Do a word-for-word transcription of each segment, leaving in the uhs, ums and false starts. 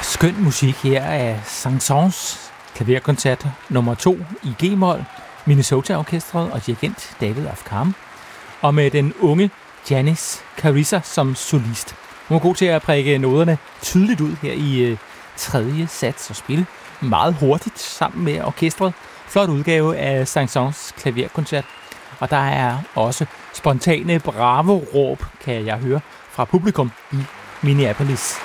Skøn musik her af Saint-Saëns klaverkoncert nummer to i G-mol, Minnesota-orkestret og dirigent David Afkham, og med den unge Janis Carissa som solist. Hun var god til at prikke noderne tydeligt ud her i øh, tredje sats og spille meget hurtigt sammen med orkestret. Flot udgave af Saint-Saëns klaverkoncert. Og der er også spontane bravo-råb, kan jeg høre, fra publikum i Minneapolis.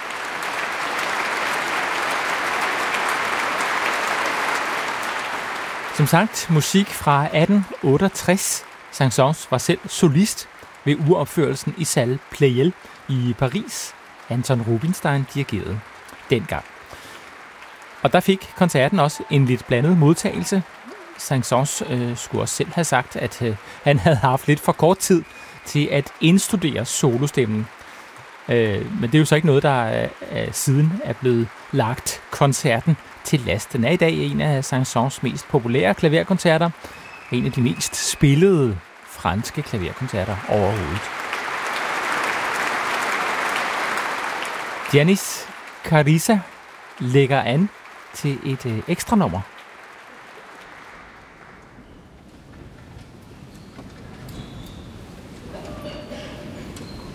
Som sagt, musik fra atten otteogtres. Saint-Saëns var selv solist ved uropførelsen i Salle Pleyel i Paris. Anton Rubinstein dirigerede dengang. Og der fik koncerten også en lidt blandet modtagelse. Saint-Saëns øh, skulle også selv have sagt, at øh, han havde haft lidt for kort tid til at indstudere solostemmen. Øh, men det er jo så ikke noget, der øh, siden er blevet lagt koncerten til last. Den er i dag en af Saint-Saëns mest populære klaverkoncerter. En af de mest spillede franske klaverkoncerter overhovedet. Janis Carissa lægger an til et øh, ekstra nummer.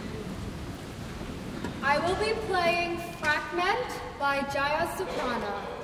I will be playing Fragment by Jaya Soprano.